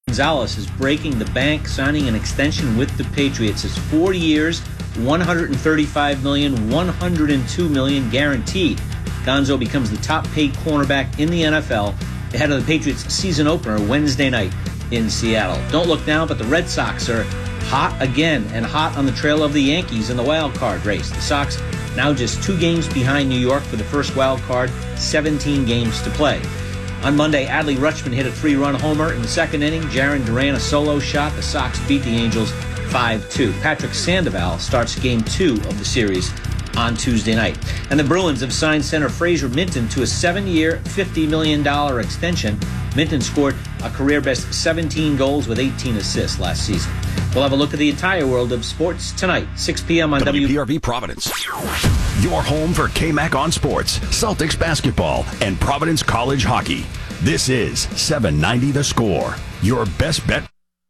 Gonzalez is breaking the bank, signing an extension with the Patriots. It's 4 years, $135 million, $102 million guaranteed. Gonzo becomes the top-paid cornerback in the NFL ahead of the Patriots' season opener Wednesday night in Seattle. Don't look now, but the Red Sox are hot again and hot on the trail of the Yankees in the wild card race. The Sox now just 2 games behind New York for the first wild card, 17 games to play. On Monday, Adley Rutschman hit a 3-run homer in the second inning. Jarren Duran a solo shot. The Sox beat the Angels 5-2. Patrick Sandoval starts Game 2 of the series on Tuesday night. And the Bruins have signed center Fraser Minton to a 7-year, $50 million extension. Minton scored a career-best 17 goals with 18 assists last season. We'll have a look at the entire world of sports tonight, 6 p.m. on WPRV Providence. Your home for KMAC on sports, Celtics basketball, and Providence College hockey. This is 790 The Score, your best bet.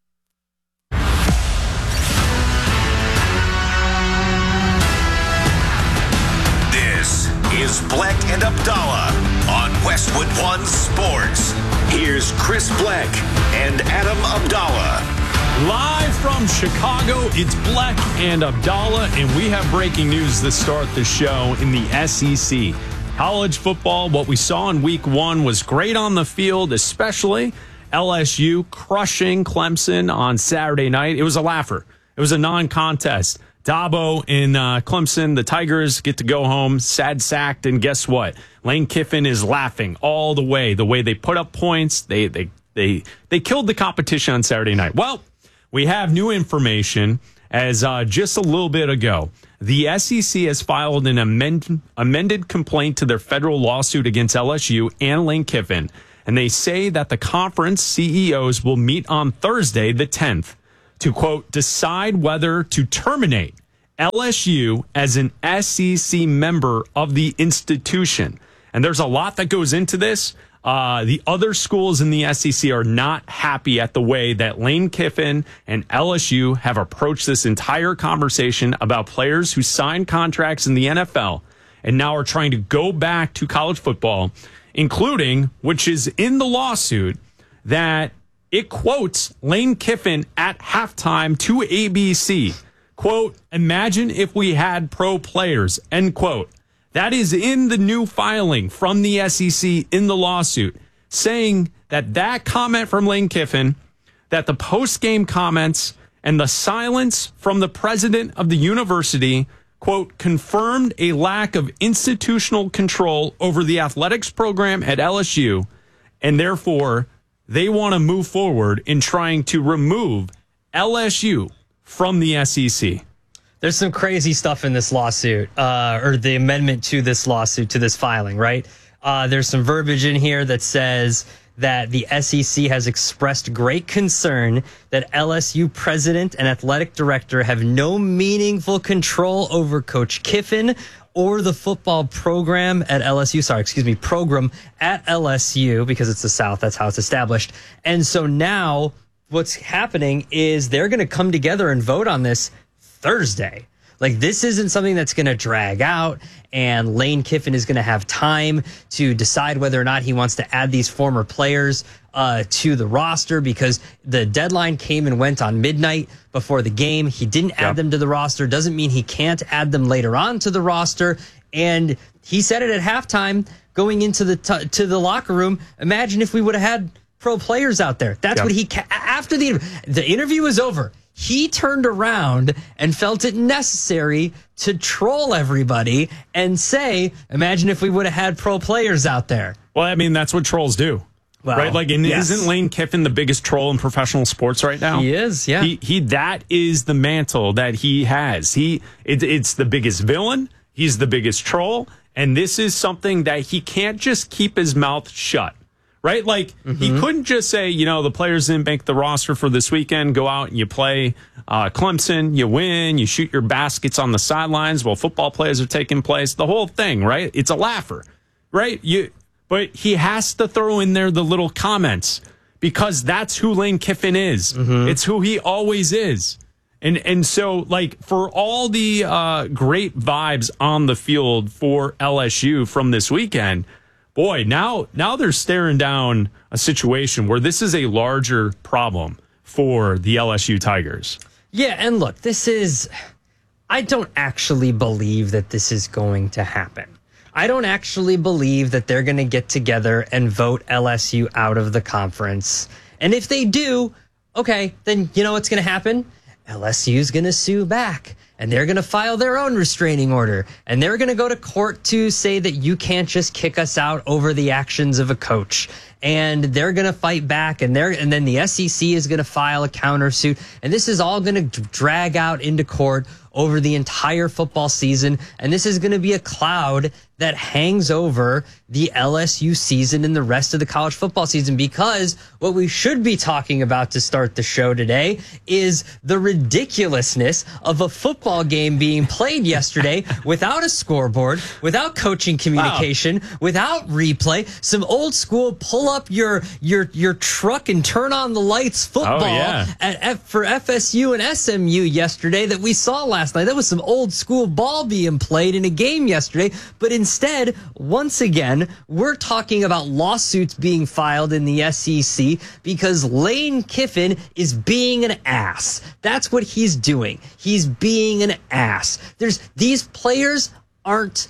This is Bleck and Abdallah on Westwood One Sports. Here's Chris Bleck and Adam Abdallah. Live from Chicago, it's Bleck and Abdallah, and we have breaking news to start the show in the SEC. College football, what we saw in week 1 was great on the field, especially LSU crushing Clemson on Saturday night. It was a laugher. It was a non-contest. Dabo in Clemson, the Tigers get to go home, sad sacked, and guess what? Lane Kiffin is laughing all the way they put up points. They killed the competition on Saturday night. Well, we have new information as just a little bit ago. The SEC has filed an amended complaint to their federal lawsuit against LSU and Lane Kiffin, and they say that the conference CEOs will meet on Thursday, the 10th, to, quote, decide whether to terminate LSU as an SEC member of the institution. And there's a lot that goes into this. The other schools in the SEC are not happy at the way that Lane Kiffin and LSU have approached this entire conversation about players who signed contracts in the NFL and now are trying to go back to college football, including, which is in the lawsuit, that it quotes Lane Kiffin at halftime to ABC, quote, imagine if we had pro players, end quote. That is in the new filing from the SEC in the lawsuit, saying that comment from Lane Kiffin, that the post-game comments and the silence from the president of the university, quote, confirmed a lack of institutional control over the athletics program at LSU, and therefore they want to move forward in trying to remove LSU from the SEC. There's some crazy stuff in this lawsuit, or the amendment to this lawsuit, to this filing, right? There's some verbiage in here that says that the SEC has expressed great concern that LSU president and athletic director have no meaningful control over Coach Kiffin or the football program at LSU. Program at LSU, because it's the South. That's how it's established. And so now what's happening is they're going to come together and vote on this Thursday. Like, this isn't something that's going to drag out, and Lane Kiffin is going to have time to decide whether or not he wants to add these former players to the roster, because the deadline came and went on midnight before the game. He didn't add them to the roster. Doesn't mean he can't add them later on to the roster. And he said it at halftime going into to the locker room. Imagine if we would have had pro players out there. That's what after the interview was over, he turned around and felt it necessary to troll everybody and say, imagine if we would have had pro players out there. Well, I mean, that's what trolls do. Well, right? Like, and isn't Lane Kiffin the biggest troll in professional sports right now? He is, yeah. He that is the mantle that he has. It's the biggest villain. He's the biggest troll. And this is something that he can't just keep his mouth shut. Right? Like, he couldn't just say, the players didn't make the roster for this weekend. Go out and you play Clemson, you win, you shoot your baskets on the sidelines while football plays are taking place. The whole thing, right? It's a laugher, right? But he has to throw in there the little comments, because that's who Lane Kiffin is. It's who he always is. And so, like, for all the great vibes on the field for LSU from this weekend, boy, now they're staring down a situation where this is a larger problem for the LSU Tigers. Yeah, and look, I don't actually believe that this is going to happen. I don't actually believe that they're going to get together and vote LSU out of the conference. And if they do, okay, then you know what's going to happen? LSU's going to sue back, and they're going to file their own restraining order, and they're going to go to court to say that you can't just kick us out over the actions of a coach. And they're going to fight back, and then the SEC is going to file a countersuit, and this is all going to drag out into court over the entire football season, and this is going to be a cloud that hangs over the LSU season and the rest of the college football season, because what we should be talking about to start the show today is the ridiculousness of a football game being played yesterday without a scoreboard, without coaching communication, without replay, some old school pull up your truck and turn on the lights football for FSU and SMU yesterday that we saw last night. That was some old school ball being played in a game yesterday. But instead, once again, we're talking about lawsuits being filed in the SEC because Lane Kiffin is being an ass. That's what he's doing. He's being an ass. These players aren't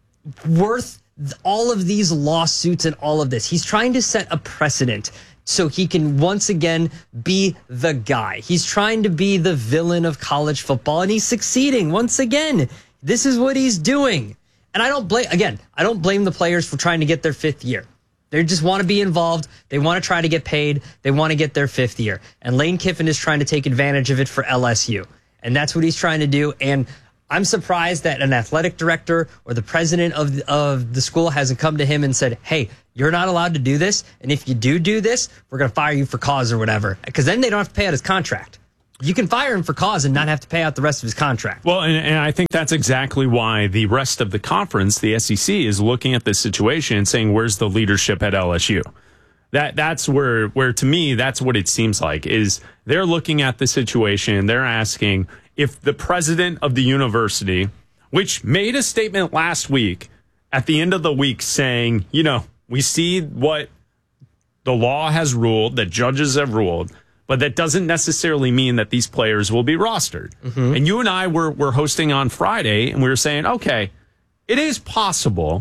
worth all of these lawsuits and all of this. He's trying to set a precedent so he can once again be the guy. He's trying to be the villain of college football, and he's succeeding once again. This is what he's doing. And I don't blame the players for trying to get their fifth year. They just want to be involved. They want to try to get paid. They want to get their fifth year. And Lane Kiffin is trying to take advantage of it for LSU. And that's what he's trying to do. And I'm surprised that an athletic director or the president of the school hasn't come to him and said, hey, you're not allowed to do this. And if you do this, we're going to fire you for cause or whatever. Because then they don't have to pay out his contract. You can fire him for cause and not have to pay out the rest of his contract. Well, and I think that's exactly why the rest of the conference, the SEC, is looking at this situation and saying, where's the leadership at LSU? That's where to me, that's what it seems like, is they're looking at the situation and they're asking if the president of the university, which made a statement last week at the end of the week saying, we see what the law has ruled, that judges have ruled, but that doesn't necessarily mean that these players will be rostered. Mm-hmm. And you and I were hosting on Friday, and we were saying, okay, it is possible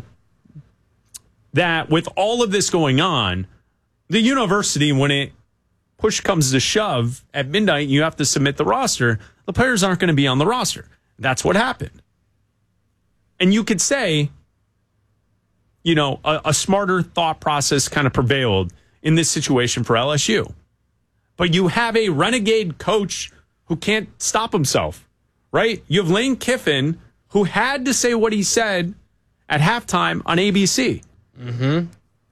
that with all of this going on, the university, when it push comes to shove at midnight, you have to submit the roster, the players aren't going to be on the roster. That's what happened. And you could say, a smarter thought process kind of prevailed in this situation for LSU. But you have a renegade coach who can't stop himself, right? You have Lane Kiffin, who had to say what he said at halftime on ABC. Mm-hmm.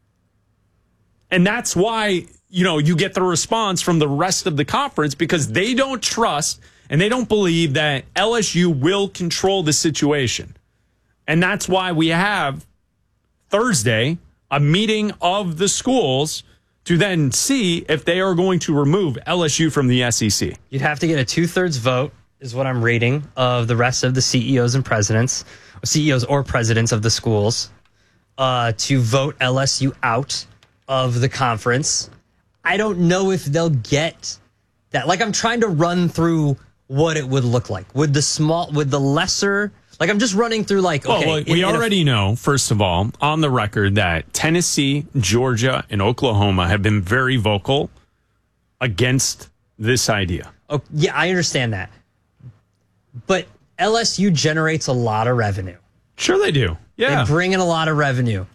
And that's why, you get the response from the rest of the conference, because they don't trust and they don't believe that LSU will control the situation. And that's why we have Thursday a meeting of the schools to then see if they are going to remove LSU from the SEC. You'd have to get a 2/3 vote, is what I'm reading, of the rest of the CEOs and presidents, CEOs or presidents of the schools, to vote LSU out of the conference. I don't know if they'll get that. Like, I'm trying to run through what it would look like. Would the lesser... Like, I'm just running through, we already know, first of all, on the record, that Tennessee, Georgia, and Oklahoma have been very vocal against this idea. Oh, yeah, I understand that. But LSU generates a lot of revenue. Sure they do. Yeah. They bring in a lot of revenue.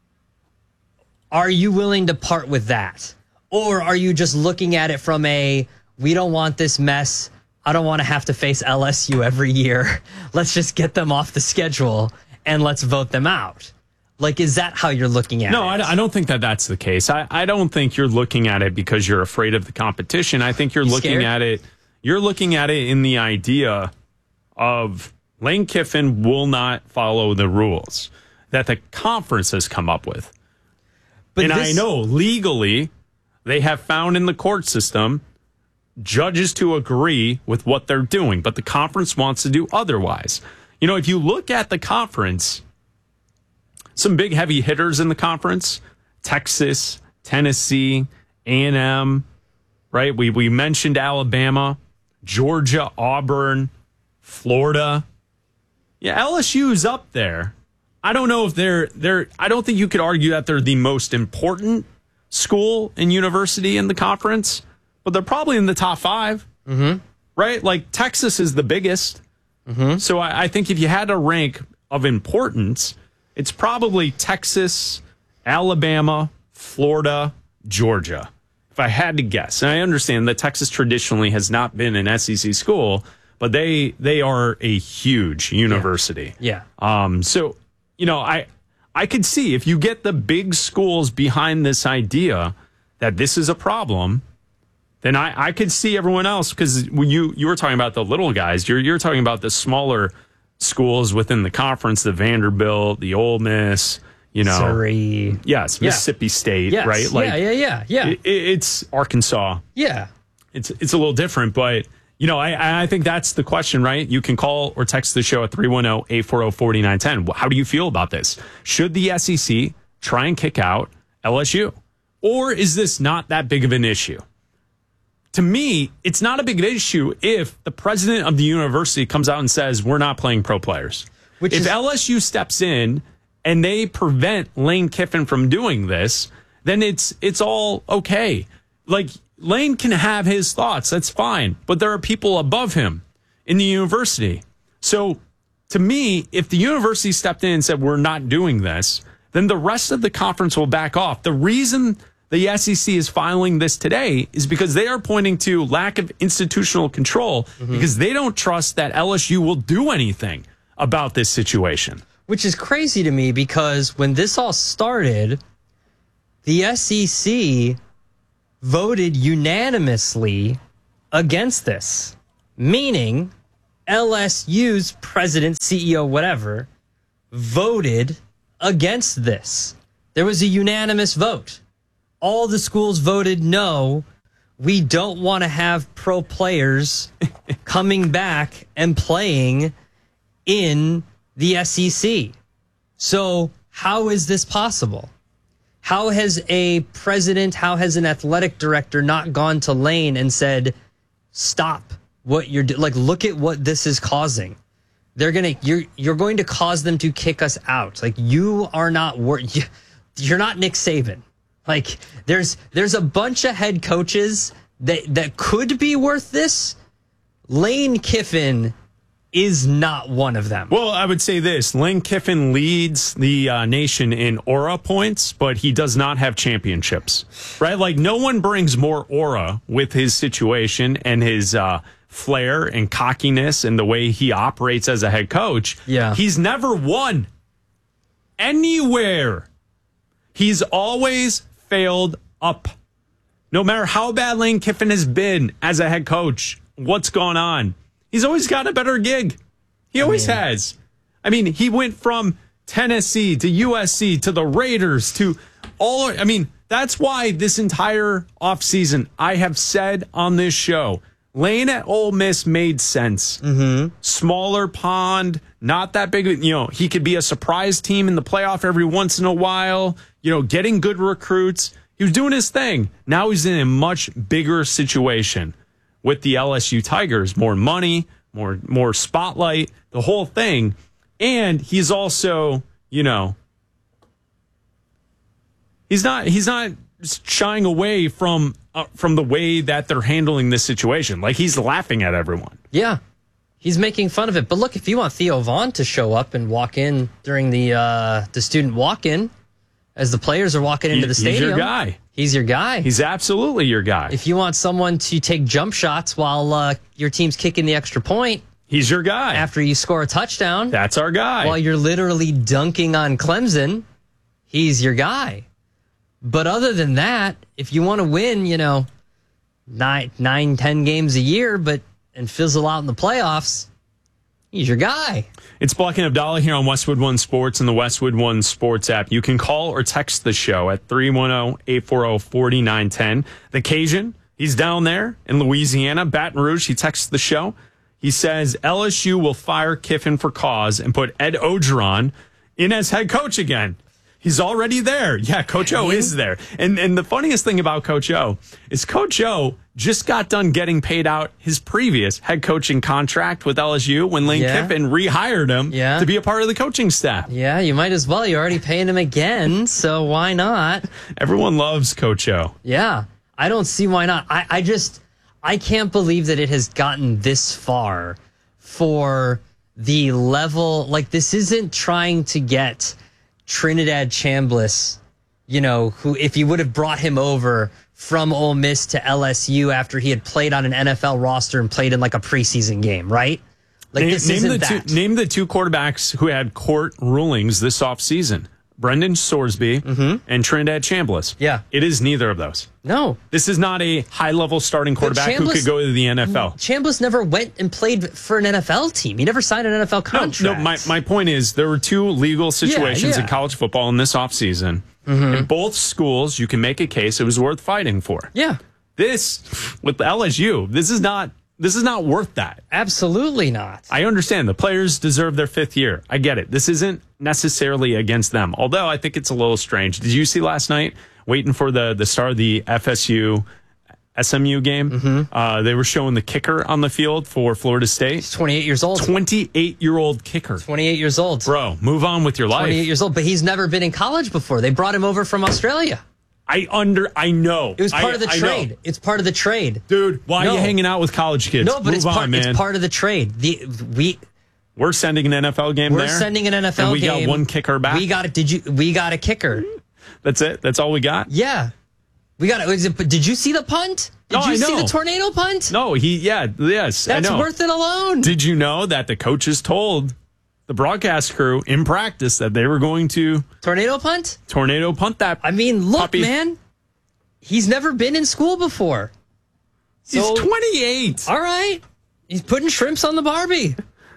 Are you willing to part with that? Or are you just looking at it from we don't want this mess, I don't want to have to face LSU every year. Let's just get them off the schedule and let's vote them out. Like, is that how you're looking at it? No, I don't think that that's the case. I don't think you're looking at it because you're afraid of the competition. I think you're looking at it. You're looking at it in the idea of Lane Kiffin will not follow the rules that the conference has come up with. But I know legally they have found in the court system judges to agree with what they're doing, but the conference wants to do otherwise. If you look at the conference, some big heavy hitters in the conference. Texas, Tennessee, A&M, right? We mentioned Alabama, Georgia, Auburn, Florida. Yeah, LSU's up there. I don't know if they're I don't think you could argue that they're the most important school and university in the conference, but they're probably in the top 5. Mm-hmm. Right? Like Texas is the biggest. Mm-hmm. So I think if you had a rank of importance, it's probably Texas, Alabama, Florida, Georgia. If I had to guess. And I understand that Texas traditionally has not been an SEC school, but they are a huge university. Yeah. So, I could see if you get the big schools behind this idea that this is a problem, then I could see everyone else, because when you were talking about the little guys, you're talking about the smaller schools within the conference, the Vanderbilt, the Ole Miss, Surrey. Yes, Mississippi State, yes. right? Like, yeah. It's Arkansas. Yeah. It's a little different, but I think that's the question, right? You can call or text the show at 310-840-4910. How do you feel about this? Should the SEC try and kick out LSU? Or is this not that big of an issue? To me, it's not a big issue if the president of the university comes out and says, we're not playing pro players. If LSU steps in and they prevent Lane Kiffin from doing this, then it's all okay. Like, Lane can have his thoughts. That's fine. But there are people above him in the university. So to me, if the university stepped in and said, we're not doing this, then the rest of the conference will back off. The reason the SEC is filing this today is because they are pointing to lack of institutional control, because they don't trust that LSU will do anything about this situation. Which is crazy to me, because when this all started, the SEC voted unanimously against this, meaning LSU's president, CEO, whatever, voted against this. There was a unanimous vote. All the schools voted no. We don't want to have pro players coming back and playing in the SEC. So how is this possible? How has a president, how has an athletic director not gone to Lane and said, stop what you're doing? Like, look at what this is causing. You're going to cause them to kick us out. Like, you are not you're not Nick Saban. Like, there's a bunch of head coaches that could be worth this. Lane Kiffin is not one of them. Well, I would say this. Lane Kiffin leads the nation in aura points, but he does not have championships, right? Like, no one brings more aura with his situation and his flair and cockiness and the way he operates as a head coach. Yeah. He's never won anywhere. He's always failed up. No matter how bad Lane Kiffin has been as a head coach, what's gone on, he's always got a better gig. He always has. I mean, he went from Tennessee to USC to the Raiders to all. I mean, that's why this entire offseason I have said on this show, Lane at Ole Miss made sense. Mm-hmm. Smaller pond, not that big. He could be a surprise team in the playoff every once in a while, getting good recruits. He was doing his thing. Now he's in a much bigger situation with the LSU Tigers. More money, more spotlight, the whole thing. And he's also, he's not shying away from the way that they're handling this situation. Like, he's laughing at everyone. Yeah, he's making fun of it. But look, if you want Theo Vaughn to show up and walk in during the student walk-in as the players are walking into the stadium, he's your guy. He's your guy. He's absolutely your guy. If you want someone to take jump shots while your team's kicking the extra point, he's your guy. After you score a touchdown, that's our guy. While you're literally dunking on Clemson, he's your guy. But other than that, if you want to win, 9-10 games a year, and fizzle out in the playoffs, he's your guy. It's Black and Abdallah here on Westwood One Sports and the Westwood One Sports app. You can call or text the show at 310-840-4910. The Cajun, he's down there in Louisiana, Baton Rouge. He texts the show. He says LSU will fire Kiffin for cause and put Ed Orgeron in as head coach again. He's already there. Yeah, Coach O is there. And the funniest thing about Coach O is Coach O just got done getting paid out his previous head coaching contract with LSU when Lane Kiffin rehired him to be a part of the coaching staff. Yeah, you might as well. You're already paying him again, so why not? Everyone loves Coach O. Yeah, I don't see why not. I can't believe that it has gotten this far for the level. Like, this isn't trying to get Trinidad Chambliss, who, if you would have brought him over from Ole Miss to LSU after he had played on an NFL roster and played in like a preseason game, right? Like, name the two quarterbacks who had court rulings this offseason. Brendan Sorsby and Trinidad Chambliss. Yeah. It is neither of those. No. This is not a high-level starting quarterback who could go to the NFL. Chambliss never went and played for an NFL team. He never signed an NFL contract. No, my point is there were two legal situations in college football in this offseason. In both schools, you can make a case it was worth fighting for. Yeah. This, with LSU, this is not worth that. Absolutely not. I understand the players deserve their fifth year. I get it. This isn't necessarily against them, although I think it's a little strange. Did you see last night, waiting for the start of the FSU SMU game? They were showing the kicker on the field for Florida State. He's 28 years old. 28-year-old kicker. 28 years old. Bro, move on with your life. 28 years old, but he's never been in college before. They brought him over from Australia. I know. It was part of the trade. It's part of the trade. Dude, why are you hanging out with college kids? No, but it's part of the trade. We're sending an NFL game there. We're sending an NFL and we game. We got one kicker back. We got a kicker. That's it? That's all we got? Yeah. Did you see the punt? Did you see the tornado punt? No, yes, I know. That's worth it alone. Did you know that the coaches told the broadcast crew in practice that they were going to tornado punt that? I mean, look, puppy. Man, he's never been in school before. He's 28. All right, he's putting shrimps on the Barbie.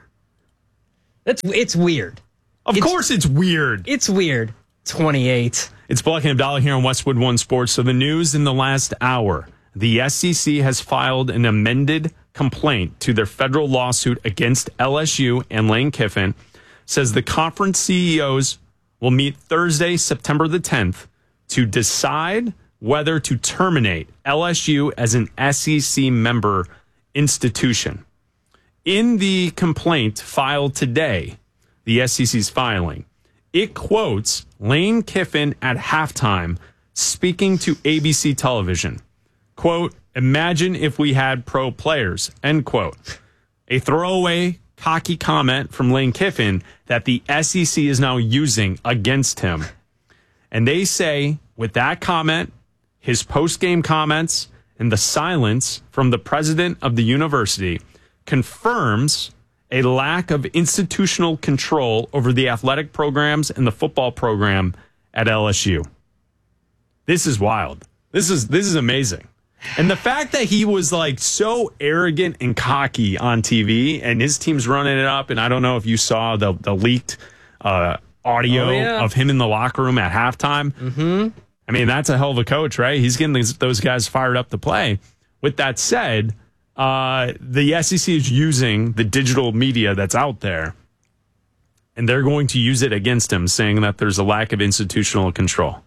It's weird. Of course, it's weird. It's weird. 28. It's Black and Abdallah here on Westwood One Sports. So the news in the last hour: the SEC has filed an amended complaint to their federal lawsuit against LSU and Lane Kiffin. Says the conference CEOs will meet Thursday, September the 10th, to decide whether to terminate LSU as an SEC member institution. In the complaint filed today, the SEC's filing, it quotes Lane Kiffin at halftime speaking to ABC television. Quote, "Imagine if we had pro players," end quote. A throwaway, cocky comment from Lane Kiffin that the SEC is now using against him. And they say, with that comment, his post-game comments, and the silence from the president of the university confirms a lack of institutional control over the athletic programs and the football program at LSU. This is wild. This is amazing. And the fact that he was like so arrogant and cocky on TV and his team's running it up, and I don't know if you saw the leaked audio of him in the locker room at halftime. I mean, that's a hell of a coach, right? He's getting those guys fired up to play. With that said, the SEC is using the digital media that's out there, and they're going to use it against him, saying that there's a lack of institutional control.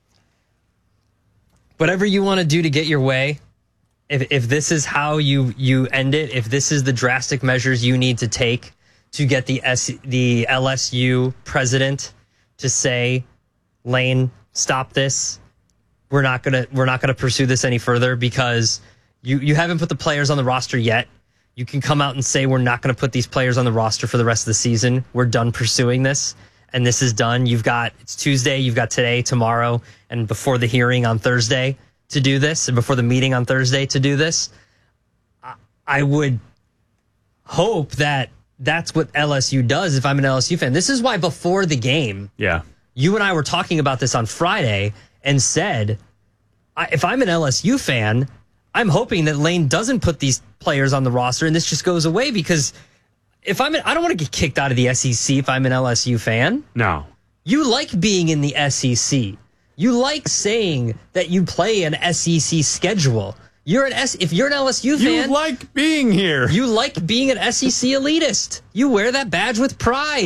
Whatever you want to do to get your way, if this is how you end it, if this is the drastic measures you need to take to get the LSU president to say, Lane, stop this. We're not gonna pursue this any further because you haven't put the players on the roster yet. You can come out and say we're not going to put these players on the roster for the rest of the season. We're done pursuing this, and this is done. It's Tuesday. You've got today, tomorrow, and before the hearing on Thursday to do this, and before the meeting on Thursday to do this. I would hope that that's what LSU does if I'm an LSU fan. This is why before the game, you and I were talking about this on Friday and said, if I'm an LSU fan, I'm hoping that Lane doesn't put these players on the roster and this just goes away, because I don't want to get kicked out of the SEC if I'm an LSU fan. No. You like being in the SEC. You like saying that you play an SEC schedule. If you're an LSU fan, you like being here. You like being an SEC elitist. You wear that badge with pride. Of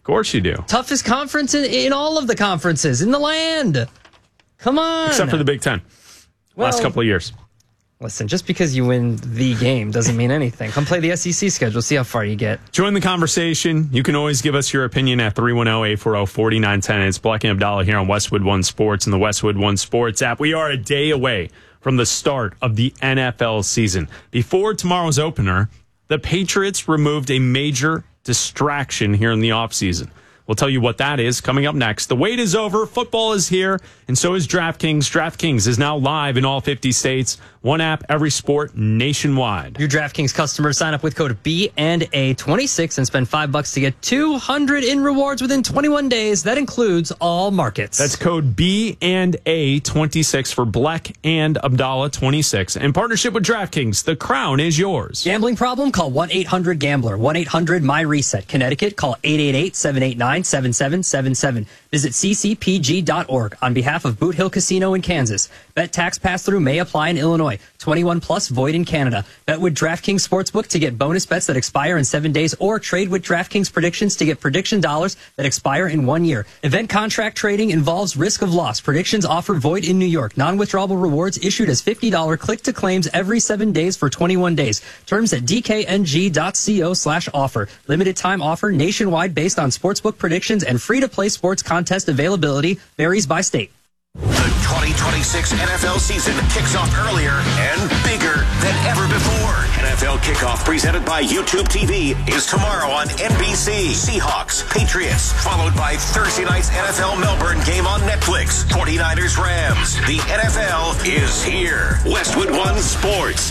course you do. Toughest conference in all of the conferences in the land. Come on. Except for the Big Ten. Last couple of years. Listen, just because you win the game doesn't mean anything. Come play the SEC schedule. See how far you get. Join the conversation. You can always give us your opinion at 310-840-4910. It's Black and Abdallah here on Westwood One Sports and the Westwood One Sports app. We are a day away from the start of the NFL season. Before tomorrow's opener, the Patriots removed a major distraction here in the offseason. We'll tell you what that is coming up next. The wait is over. Football is here, and so is DraftKings. DraftKings is now live in all 50 states. One app, every sport, nationwide. Your DraftKings customers sign up with code B&A26 and spend $5 to get $200 in rewards within 21 days. That includes all markets. That's code B&A26 for Black and Abdallah 26. In partnership with DraftKings, the crown is yours. Gambling problem? Call 1-800-GAMBLER. 1-800-MY-RESET. Connecticut, call 888-789-7777. Visit ccpg.org on behalf of Boot Hill Casino in Kansas. Bet tax pass-through may apply in Illinois. 21 plus, void in Canada. Bet with DraftKings Sportsbook to get bonus bets that expire in 7 days, or trade with DraftKings Predictions to get prediction dollars that expire in 1 year. Event contract trading involves risk of loss. Predictions offer void in New York. Non-withdrawable rewards issued as $50 click-to-claims every 7 days for 21 days. Terms at dkng.co/offer. Limited time offer nationwide based on sportsbook predictions, and free-to-play sports contest availability varies by state. The 2026 NFL season kicks off earlier and bigger than ever before. NFL Kickoff, presented by YouTube TV, is tomorrow on NBC. Seahawks, Patriots, followed by Thursday night's NFL Melbourne game on Netflix. 49ers, Rams. The NFL is here. Westwood One Sports.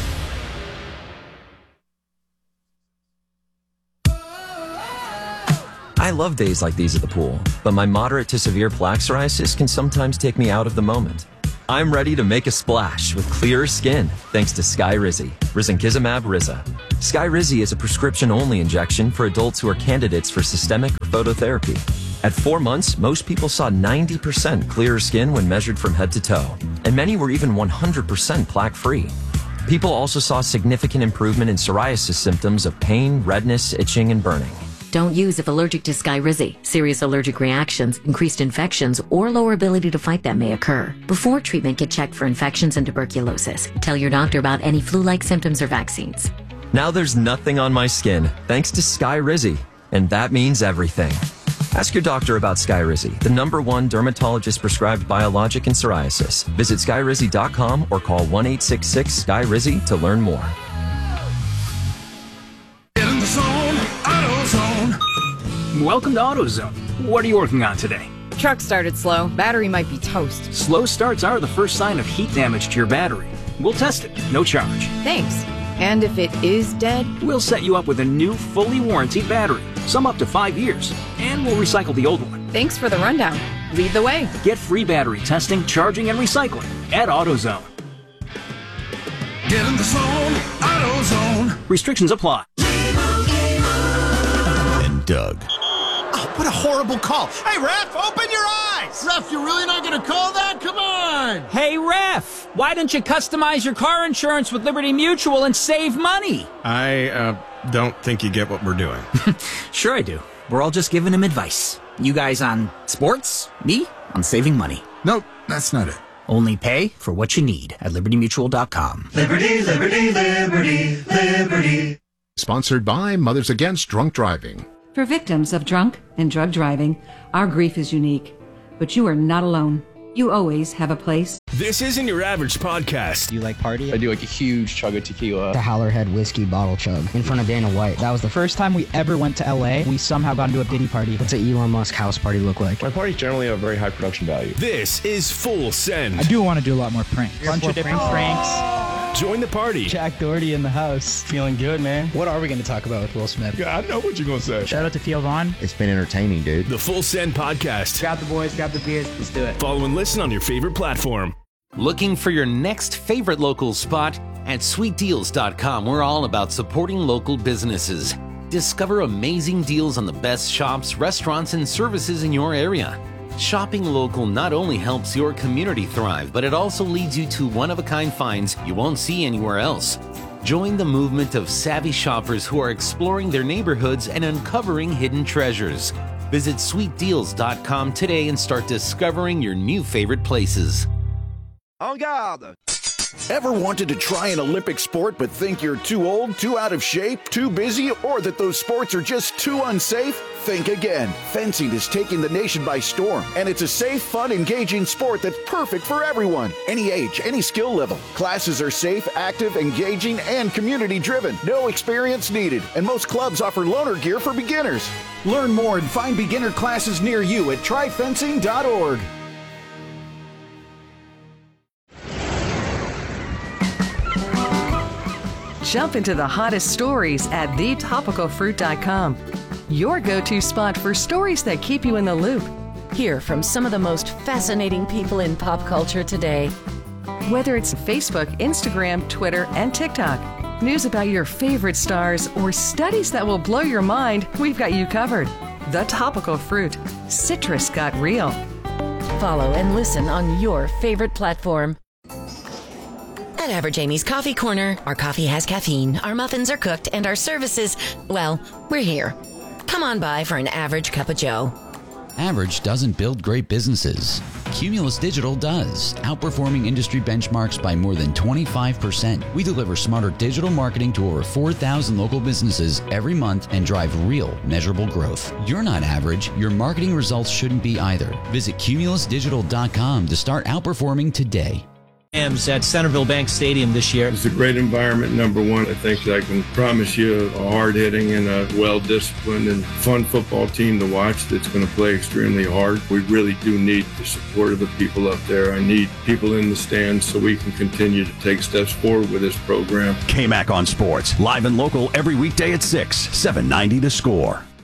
I love days like these at the pool, but my moderate to severe plaque psoriasis can sometimes take me out of the moment. I'm ready to make a splash with clearer skin thanks to Skyrizi, risankizumab Riza. Skyrizi is a prescription-only injection for adults who are candidates for systemic or phototherapy. At 4 months, most people saw 90% clearer skin when measured from head to toe, and many were even 100% plaque-free. People also saw significant improvement in psoriasis symptoms of pain, redness, itching, and burning. Don't use if allergic to Skyrizi. Serious allergic reactions, increased infections, or lower ability to fight them may occur. Before treatment, get checked for infections and tuberculosis. Tell your doctor about any flu-like symptoms or vaccines. Now there's nothing on my skin thanks to Skyrizi, and that means everything. Ask your doctor about Skyrizi, the #1 dermatologist-prescribed biologic in psoriasis. Visit Skyrizi.com or call 1-866-SKYRIZI to learn more. In the zone, AutoZone. Welcome to AutoZone. What are you working on today? Truck started slow. Battery might be toast. Slow starts are the first sign of heat damage to your battery. We'll test it, no charge. Thanks. And if it is dead? We'll set you up with a new, fully warranted battery, some up to 5 years, and we'll recycle the old one. Thanks for the rundown. Lead the way. Get free battery testing, charging, and recycling at AutoZone. Get in the zone, AutoZone. Restrictions apply. And Doug. Oh, what a horrible call. Hey, ref, open your eyes. Ref, you're really not going to call that? Come on. Hey, ref, why don't you customize your car insurance with Liberty Mutual and save money? I don't think you get what we're doing. Sure I do. We're all just giving him advice. You guys on sports, me on saving money. Nope, that's not it. Only pay for what you need at libertymutual.com. Liberty, liberty, liberty, liberty. Sponsored by Mothers Against Drunk Driving. For victims of drunk and drug driving, our grief is unique. But you are not alone. You always have a place. This isn't your average podcast. You like party? I do like a huge chug of tequila. The Howlerhead whiskey bottle chug in front of Dana White. That was the first time we ever went to LA. We somehow got into a Diddy party. What's an Elon Musk house party look like? My parties generally have very high production value. This is Full Send. I do want to do a lot more pranks. Bunch of different pranks. Join the party. Jack Doherty in the house. Feeling good, man. What are we going to talk about with Will Smith? Yeah, I know what you're going to say. Shout out to Theo Vaughn. It's been entertaining, dude. The Full Send podcast. Grab the boys, grab the beers, let's do it. Follow and listen on your favorite platform. Looking for your next favorite local spot? At sweetdeals.com, we're all about supporting local businesses. Discover amazing deals on the best shops, restaurants, and services in your area. Shopping local not only helps your community thrive, but it also leads you to one-of-a-kind finds you won't see anywhere else. Join the movement of savvy shoppers who are exploring their neighborhoods and uncovering hidden treasures. Visit sweetdeals.com today and start discovering your new favorite places. En garde! Ever wanted to try an Olympic sport but think you're too old, too out of shape, too busy, or that those sports are just too unsafe? Think again. Fencing is taking the nation by storm, and it's a safe, fun, engaging sport that's perfect for everyone. Any age, any skill level. Classes are safe, active, engaging, and community-driven. No experience needed, and most clubs offer loaner gear for beginners. Learn more and find beginner classes near you at tryfencing.org. Jump into the hottest stories at thetopicalfruit.com. Your go-to spot for stories that keep you in the loop. Hear from some of the most fascinating people in pop culture today. Whether it's Facebook, Instagram, Twitter, and TikTok, news about your favorite stars, or studies that will blow your mind, we've got you covered. The Topical Fruit. Citrus got real. Follow and listen on your favorite platform. At Average Amy's Coffee Corner, our coffee has caffeine, our muffins are cooked, and our services, well, we're here. Come on by for an average cup of joe. Average doesn't build great businesses. Cumulus Digital does, outperforming industry benchmarks by more than 25%. We deliver smarter digital marketing to over 4,000 local businesses every month and drive real, measurable growth. You're not average. Your marketing results shouldn't be either. Visit cumulusdigital.com to start outperforming today. Rams at Centerville Bank Stadium this year. It's a great environment, number one. I think I can promise you a hard-hitting and a well-disciplined and fun football team to watch that's going to play extremely hard. We really do need the support of the people up there. I need people in the stands so we can continue to take steps forward with this program. KMAC on Sports, live and local every weekday at 6, 790 The Score.